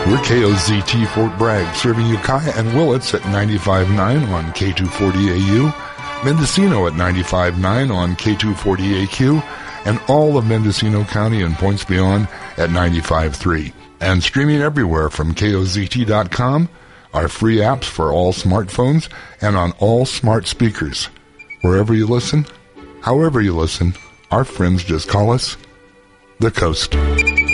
We're KOZT Fort Bragg, serving Ukiah and Willits at 95.9 on K240AU, Mendocino at 95.9 on K240AQ, and all of Mendocino County and points beyond at 95.3. And streaming everywhere from KOZT.com, our free apps for all smartphones, and on all smart speakers. Wherever you listen, however you listen, our friends just call us The Coast.